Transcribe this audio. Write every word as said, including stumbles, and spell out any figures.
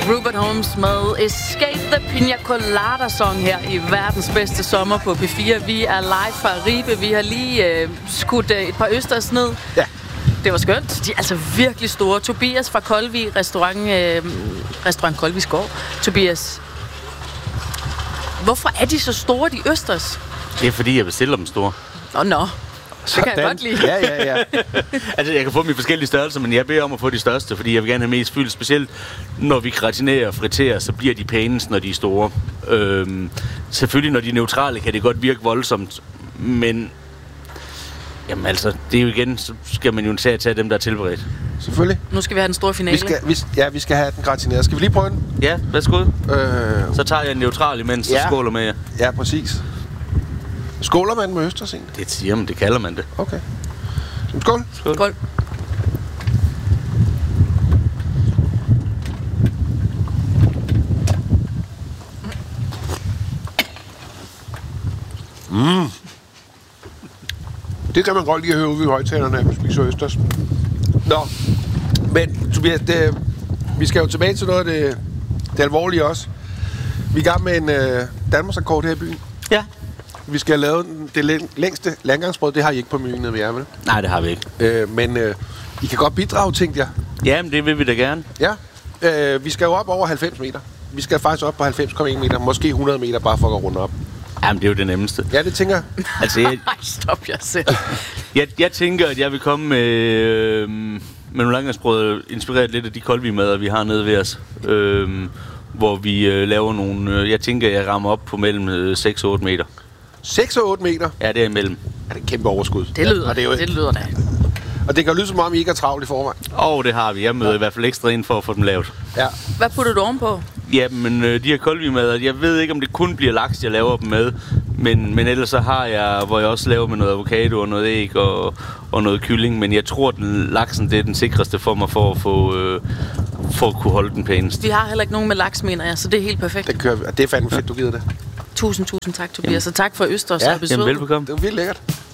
Rupert Holmes med Escape the Pina Colada Song her i verdens bedste sommer på P fire. Vi er live fra Ribe. Vi har lige øh, skudt øh, et par østers ned. Ja. Det var skønt. De er altså virkelig store. Tobias fra Koldvig, restaurant, øh, restaurant Koldvigs Gård. Tobias, hvorfor er de så store, de østers? Det er fordi, jeg bestiller dem store. Åh, oh, nå. No. Det kan jeg godt lide. Ja, ja, ja. Altså, jeg kan få dem i forskellige størrelser, men jeg beder om at få de største, fordi jeg vil gerne have mest fyld. Specielt når vi gratinerer og friterer, så bliver de pænest, når de er store. Øhm, selvfølgelig, når de er neutrale, kan det godt virke voldsomt, men jamen altså, det er jo igen, så skal man jo tage, tage dem, der er tilberedt. Selvfølgelig. Nu skal vi have den store finale. Vi skal, vi, ja, vi skal have den gratineret. Skal vi lige prøve den? Ja, værsgo. Øh, Så tager jeg en neutral imens, Ja. så skåler med jer. ja, præcis. Skåler man med østers egentlig? Det siger man, det kalder man det. Okay. Skål. Skål. Skål. Mm. Det kan man godt lige høre ude i højtalerne, når vi spiser østers. Nå, men Tobias, det, vi skal jo tilbage til noget af det, det alvorlige også. Vi er i gang med en øh, Danmarksrekord her i byen. Ja. Vi skal have lavet det læ- længste landgangsbrød. Det har I ikke på menuen nede ved jer, vel? Nej, det har vi ikke. Øh, men øh, I kan godt bidrage, tænkte jeg. Jamen, det vil vi da gerne. Ja. Øh, vi skal jo op over halvfems meter. Vi skal faktisk op på halvfems komma en meter. Måske hundrede meter, bare for at runde op. Jamen, det er jo det nemmeste. Ja, det tænker jeg. Altså, jeg, Ej, stop jer selv. jeg, jeg tænker, at jeg vil komme med, øh, med nogle landgangsbrød, inspireret lidt af de koldvigmader, vi har nede ved os. Øh, hvor vi øh, laver nogle... Øh, jeg tænker, at jeg rammer op på mellem øh, seks og otte meter. seks og otte meter. Ja, det er imellem. Er det et kæmpe overskud? Det lyder, og det, er jo, det lyder da. og det kan lyde som om, I ikke er travlt i forvejen. Og det har vi. Jeg møder ja. i hvert fald ekstra ind for at få dem lavet. Ja. Hvad putter du ovenpå? Jamen, øh, de her koldvigmader, jeg ved ikke, om det kun bliver laks, jeg laver dem med. Men, men ellers så har jeg, hvor jeg også laver med noget avocado og noget æg og, og noget kylling. Men jeg tror, at den laksen, det er den sikreste for mig for at få... Øh, for at kunne holde den pænest. Vi har heller ikke nogen med laks, mener jeg, så det er helt perfekt. Det, kører vi. Det er fandme fedt, du gider det. Tusind, tusind tak, Tobias. Og tak for Østers. Ja, episode. Jamen, velbekomme. Det var vildt lækkert.